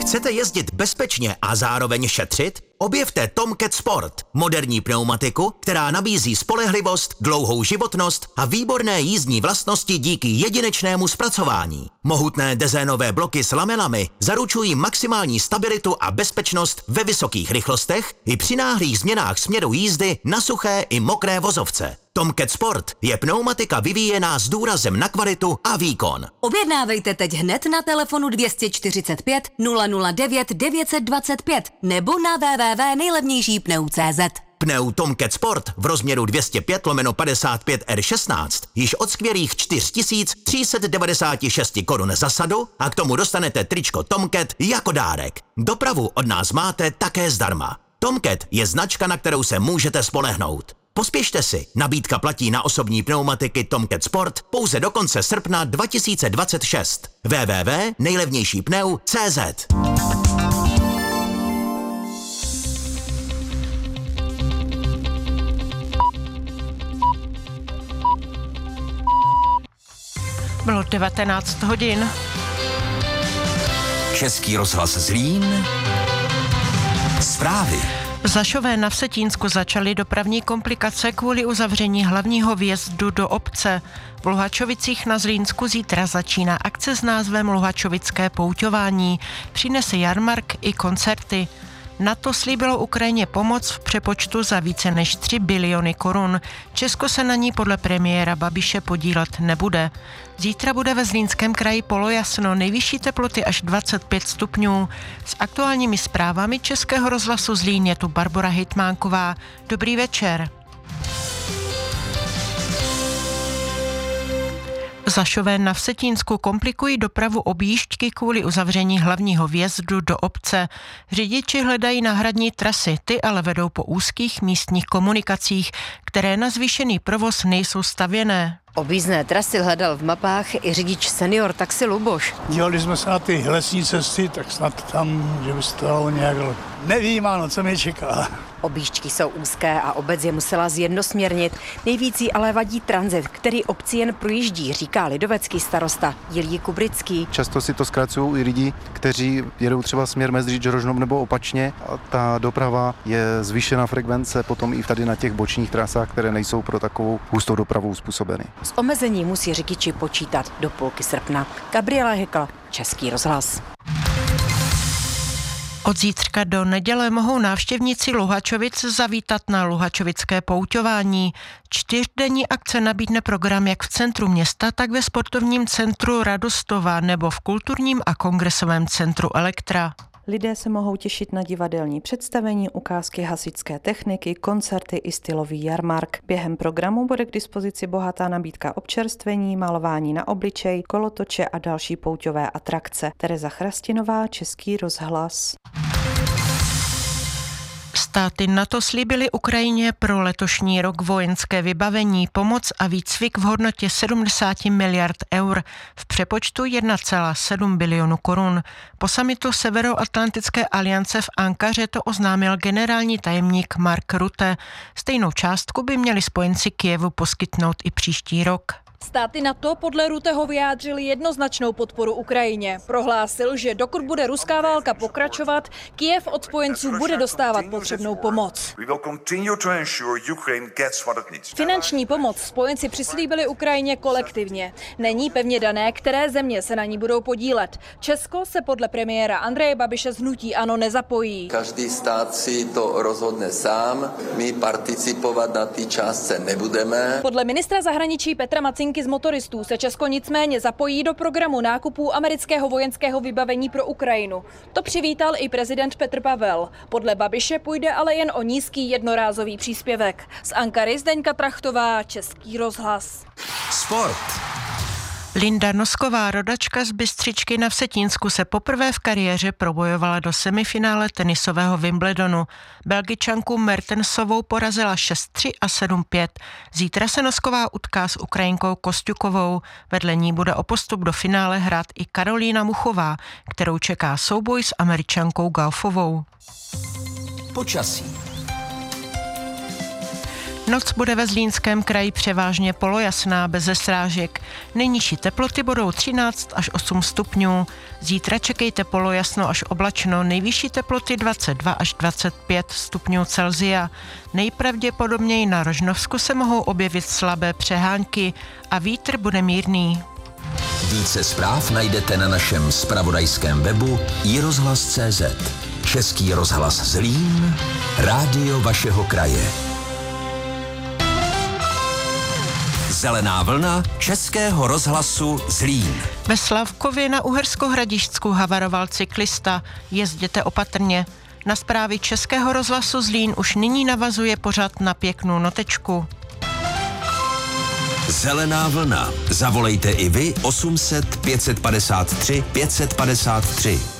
Chcete jezdit bezpečně a zároveň šetřit? Objevte Tomcat Sport, moderní pneumatiku, která nabízí spolehlivost, dlouhou životnost a výborné jízdní vlastnosti díky jedinečnému zpracování. Mohutné dezénové bloky s lamelami zaručují maximální stabilitu a bezpečnost ve vysokých rychlostech i při náhlých změnách směru jízdy na suché i mokré vozovce. Tomcat Sport je pneumatika vyvíjená s důrazem na kvalitu a výkon. Objednávejte teď hned na telefonu 245 009 925 nebo na www.nejlevnějšípneu.cz. Pneu Tomcat Sport v rozměru 205/55 R16 již od skvělých 4396 korun za sadu a k tomu dostanete tričko Tomcat jako dárek. Dopravu od nás máte také zdarma. Tomcat je značka, na kterou se můžete spolehnout. Pospěšte si, nabídka platí na osobní pneumatiky Tomcat Sport pouze do konce srpna 2026. www.nejlevnějšípneu.cz. Bylo 19 hodin. Český rozhlas Zlín. Zprávy. V Zašové na Vsetínsku začaly dopravní komplikace kvůli uzavření hlavního vjezdu do obce. V Luhačovicích na Zlínsku zítra začíná akce s názvem Luhačovické pouťování. Přinese jarmark i koncerty. NATO slíbilo Ukrajině pomoc v přepočtu za více než 3 biliony korun. Česko se na ní podle premiéra Babiše podílet nebude. Zítra bude ve Zlínském kraji polojasno, nejvyšší teploty až 25 stupňů. S aktuálními zprávami Českého rozhlasu Zlín je tu Barbora Hejtmánková. Dobrý večer. Zašové na Vsetínsku komplikují dopravu objížďky kvůli uzavření hlavního vjezdu do obce. Řidiči hledají náhradní trasy, ty ale vedou po úzkých místních komunikacích, které na zvýšený provoz nejsou stavěné. Objízdné trasy hledal v mapách i řidič senior taxi Luboš. Dívali jsme se na ty lesní cesty, tak snad tam, že by se to dalo nějak... Nevím, ano, co mě čeká. Objížďky jsou úzké a obec je musela zjednosměrnit. Nejvíc jí ale vadí tranzit, který obci jen projíždí, říká lidovecký starosta Jiří Kubrický. Často si to zkracují i lidi, kteří jedou třeba směr Mezdříč, Rožnov nebo opačně. A ta doprava je zvýšená frekvence potom i tady na těch bočních trasách, které nejsou pro takovou hustou dopravu způsobeny. S omezením musí řidiči počítat do půlky srpna. Gabriela Hekl, Český rozhlas. Od zítřka do neděle mohou návštěvníci Luhačovic zavítat na luhačovické pouťování. 4denní akce nabídne program jak v centru města, tak ve sportovním centru Radostova nebo v kulturním a kongresovém centru Elektra. Lidé se mohou těšit na divadelní představení, ukázky hasičské techniky, koncerty i stylový jarmark. Během programu bude k dispozici bohatá nabídka občerstvení, malování na obličej, kolotoče a další pouťové atrakce. Tereza Chrastinová, Český rozhlas. Státy NATO slíbily Ukrajině pro letošní rok vojenské vybavení, pomoc a výcvik v hodnotě 70 miliard eur, v přepočtu 1,7 bilionu korun. Po summitu Severoatlantické aliance v Ankaře to oznámil generální tajemník Mark Rutte. Stejnou částku by měli spojenci Kyjevu poskytnout i příští rok. Státy NATO podle Rutteho vyjádřili jednoznačnou podporu Ukrajině. Prohlásil, že dokud bude ruská válka pokračovat, Kyjev od spojenců bude dostávat potřebnou pomoc. Finanční pomoc spojenci přislíbili Ukrajině kolektivně. Není pevně dané, které země se na ní budou podílet. Česko se podle premiéra Andreje Babiše z hnutí ANO nezapojí. Každý stát si to rozhodne sám, my participovat na té částce nebudeme. Podle ministra zahraničí Petra Macinky z motoristů se Česko nicméně zapojí do programu nákupů amerického vojenského vybavení pro Ukrajinu. To přivítal i prezident Petr Pavel. Podle Babiše půjde ale jen o nízký jednorázový příspěvek. Z Ankary Zdeňka Trachtová, Český rozhlas. Sport. Linda Nosková, rodačka z Bystřičky na Vsetínsku, se poprvé v kariéře probojovala do semifinále tenisového Wimbledonu. Belgičanku Mertensovou porazila 6-3 a 7-5. Zítra se Nosková utká s Ukrajinkou Kostjukovou. Vedle ní bude o postup do finále hrát i Karolína Muchová, kterou čeká souboj s Američankou Gaufovou. Počasí. Noc bude ve Zlínském kraji převážně polojasná, beze srážek. Nejnižší teploty budou 13 až 8 stupňů. Zítra čekejte polojasno až oblačno, nejvyšší teploty 22 až 25 stupňů Celsia. Nejpravděpodobněji na Rožnovsku se mohou objevit slabé přehánky a vítr bude mírný. Více zpráv najdete na našem zpravodajském webu iRozhlas.cz. Český rozhlas Zlín, rádio vašeho kraje. Zelená vlna Českého rozhlasu Zlín. Ve Slavkově na Uherskohradišťsku havaroval cyklista. Jezděte opatrně. Na zprávy Českého rozhlasu Zlín už nyní navazuje pořad Na pěknou notečku. Zelená vlna. Zavolejte i vy 800 553 553.